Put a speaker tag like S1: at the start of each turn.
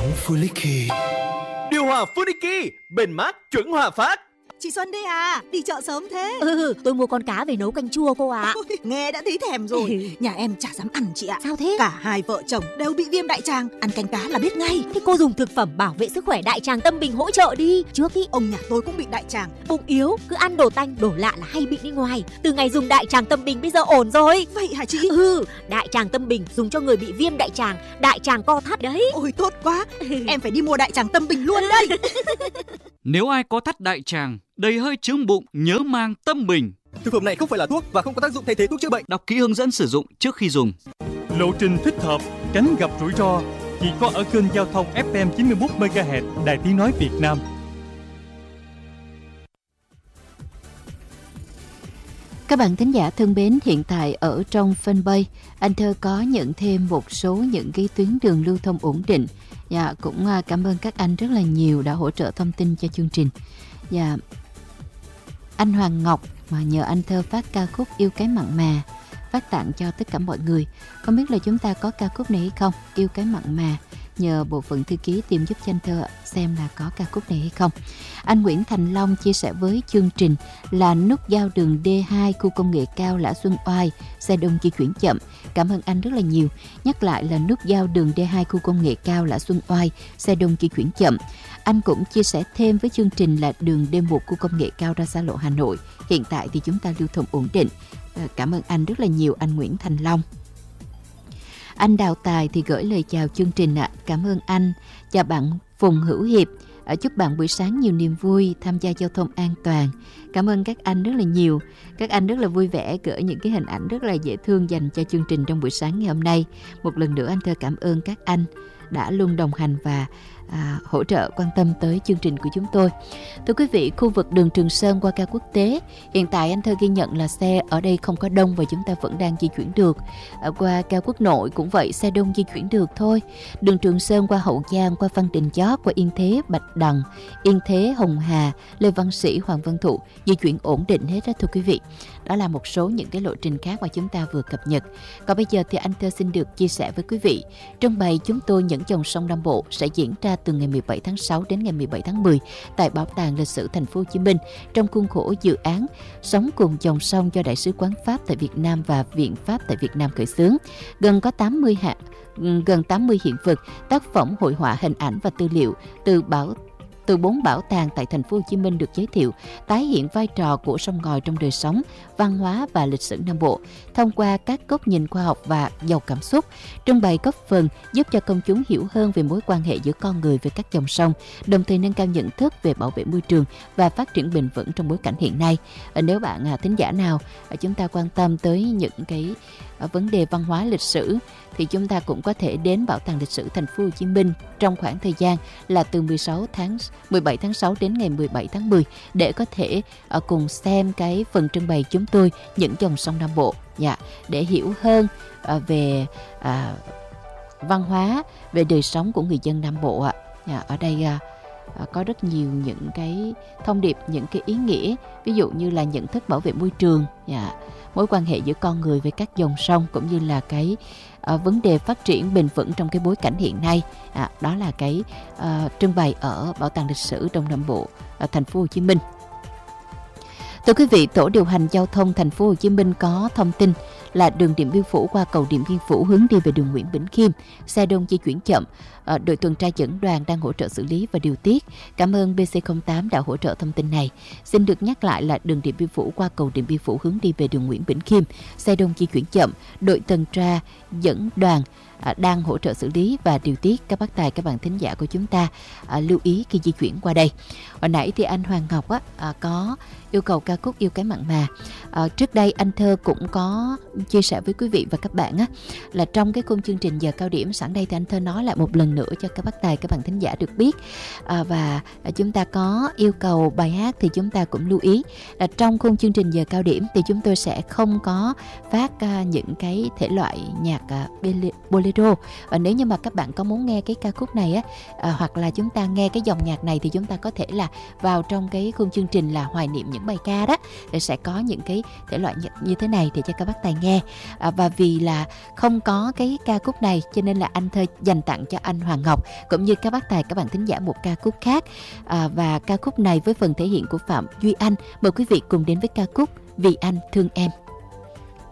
S1: nóng Funiki.
S2: Điều hòa Funiki, bền mát chuẩn hòa phát.
S3: Chị Xuân đây à, đi chợ sớm thế?
S4: Tôi mua con cá về nấu canh chua cô ạ.
S3: Nghe đã thấy thèm rồi. Nhà em chả dám ăn chị ạ.
S4: Sao thế?
S3: Cả hai vợ chồng đều bị viêm đại tràng, ăn canh cá là biết ngay.
S4: Thế cô dùng thực phẩm bảo vệ sức khỏe Đại Tràng Tâm Bình hỗ trợ đi. Trước ý
S3: ông nhà tôi cũng bị đại tràng.
S4: Bụng yếu, cứ ăn đồ tanh, đồ lạ là hay bị đi ngoài. Từ ngày dùng Đại Tràng Tâm Bình bây giờ ổn rồi.
S3: Vậy hả chị?
S4: Đại Tràng Tâm Bình dùng cho người bị viêm đại tràng, đại tràng co thắt đấy.
S3: Ôi tốt quá, em phải đi mua Đại Tràng Tâm Bình luôn đây.
S5: Nếu ai có thắt đại tràng, đầy hơi chướng bụng, nhớ mang Tâm Bình.
S2: Thực phẩm này không phải là thuốc và không có tác dụng thay thế thuốc chữa bệnh.
S5: Đọc kỹ hướng dẫn sử dụng trước khi dùng.
S6: Lộ trình thích hợp, tránh gặp rủi ro chỉ có ở kênh giao thông FM 91 MHz Đài Tiếng nói Việt Nam.
S7: Các bạn thính giả thân mến, hiện tại ở trong fanpage, anh Thơ có nhận thêm một số những cái tuyến đường lưu thông ổn định. Dạ, cũng cảm ơn các anh rất là nhiều đã hỗ trợ thông tin cho chương trình. Dạ, anh Hoàng Ngọc mà nhờ anh Thơ phát ca khúc Yêu Cái Mặn Mà, phát tặng cho tất cả mọi người. Không biết là chúng ta có ca khúc này hay không? Yêu Cái Mặn Mà, nhờ bộ phận thư ký tìm giúp cho anh Thơ xem là có ca khúc này hay không. Anh Nguyễn Thành Long chia sẻ với chương trình là nút giao đường D2 khu công nghệ cao Lã Xuân Oai, xe đông di chuyển chậm. Cảm ơn anh rất là nhiều. Nhắc lại là nút giao đường D2 khu công nghệ cao Lã Xuân Oai, xe đông di chuyển chậm. Anh cũng chia sẻ thêm với chương trình là đường D1 khu công nghệ cao ra xa lộ Hà Nội. Hiện tại thì chúng ta lưu thông ổn định. Cảm ơn anh rất là nhiều, anh Nguyễn Thành Long. Anh Đào Tài thì gửi lời chào chương trình ạ. Cảm ơn anh. Chào bạn Phùng Hữu Hiệp. Chúc bạn buổi sáng nhiều niềm vui, tham gia giao thông an toàn. Cảm ơn các anh rất là nhiều. Các anh rất là vui vẻ gửi những cái hình ảnh rất là dễ thương dành cho chương trình trong buổi sáng ngày hôm nay. Một lần nữa anh Thơ cảm ơn các anh đã luôn đồng hành và hỗ trợ quan tâm tới chương trình của chúng tôi. Thưa quý vị, khu vực đường Trường Sơn qua ga quốc tế, hiện tại anh Thơ ghi nhận là xe ở đây không có đông và chúng ta vẫn đang di chuyển được. Qua ga Quốc Nội cũng vậy, xe đông di chuyển được thôi. Đường Trường Sơn qua Hậu Giang, qua Phan Đình Giót, qua Yên Thế, Bạch Đằng, Yên Thế, Hồng Hà, Lê Văn Sĩ, Hoàng Văn Thụ di chuyển ổn định hết đó thưa quý vị. Đó là một số những cái lộ trình khác mà chúng ta vừa cập nhật. Còn bây giờ thì anh Thơ xin được chia sẻ với quý vị. Trưng bày chúng tôi những dòng sông Nam Bộ sẽ diễn ra từ ngày 17 tháng 6 đến ngày 17 tháng 10 tại Bảo tàng Lịch sử Thành phố Hồ Chí Minh trong khuôn khổ dự án Sống cùng dòng sông do Đại sứ quán Pháp tại Việt Nam và Viện Pháp tại Việt Nam khởi xướng. Gần 80 hiện vật, tác phẩm hội họa, hình ảnh và tư liệu từ 4 bảo tàng tại Thành phố Hồ Chí Minh được giới thiệu, tái hiện vai trò của sông ngòi trong đời sống, văn hóa và lịch sử Nam Bộ thông qua các góc nhìn khoa học và giàu cảm xúc. Trưng bày góp phần giúp cho công chúng hiểu hơn về mối quan hệ giữa con người với các dòng sông, đồng thời nâng cao nhận thức về bảo vệ môi trường và phát triển bền vững trong bối cảnh hiện nay. Nếu bạn thính giả nào chúng ta quan tâm tới những cái vấn đề văn hóa lịch sử thì chúng ta cũng có thể đến Bảo tàng Lịch sử Thành phố Hồ Chí Minh trong khoảng thời gian là từ 17 tháng 6 đến ngày 17 tháng 10 để có thể cùng xem cái phần trưng bày chúng tôi những dòng sông Nam Bộ, để hiểu hơn về văn hóa, về đời sống của người dân Nam Bộ ạ. Ở đây có rất nhiều những cái thông điệp, những cái ý nghĩa, ví dụ như là nhận thức bảo vệ môi trường, mối quan hệ giữa con người với các dòng sông, cũng như là cái vấn đề phát triển bền vững trong cái bối cảnh hiện nay. Đó là cái trưng bày ở Bảo tàng Lịch sử Đông Nam Bộ ở Thành phố Hồ Chí Minh. Thưa quý vị, Tổ điều hành giao thông Thành phố Hồ Chí Minh có thông tin là đường Điện Biên Phủ qua cầu Điện Biên Phủ hướng đi về đường Nguyễn Bỉnh Khiêm, xe đông di chuyển chậm. Đội tuần tra dẫn đoàn đang hỗ trợ xử lý và điều tiết. Cảm ơn BC08 đã hỗ trợ thông tin này. Xin được nhắc lại là đường Điện Biên Phủ qua cầu Điện Biên Phủ hướng đi về đường Nguyễn Bỉnh Khiêm, xe đông di chuyển chậm. Đội tuần tra dẫn đoàn đang hỗ trợ xử lý và điều tiết. Các bác tài, các bạn thính giả của chúng ta lưu ý khi di chuyển qua đây. Hồi nãy thì anh Hoàng Ngọc có yêu cầu ca khúc Yêu Cái Mặn Mà. Trước đây anh Thơ cũng có chia sẻ với quý vị và các bạn là trong cái khung chương trình giờ cao điểm, sẵn đây thì anh Thơ nói lại một lần nữa cho các bác tài, các bạn thính giả được biết. Và chúng ta có yêu cầu bài hát thì chúng ta cũng lưu ý là trong khung chương trình giờ cao điểm thì chúng tôi sẽ không có phát những cái thể loại nhạc bolero Bolero. Nếu như mà các bạn có muốn nghe cái ca khúc này hoặc là chúng ta nghe cái dòng nhạc này thì chúng ta có thể là vào trong cái khung chương trình là hoài niệm những bài ca đó, thì sẽ có những cái thể loại như thế này để cho các bác tài nghe. Và vì là không có cái ca khúc này cho nên là anh Thơ dành tặng cho anh Hoàng Ngọc cũng như các bác tài, các bạn thính giả một ca khúc khác. Và ca khúc này với phần thể hiện của Phạm Duy Anh, mời quý vị cùng đến với ca khúc Vì Anh Thương Em.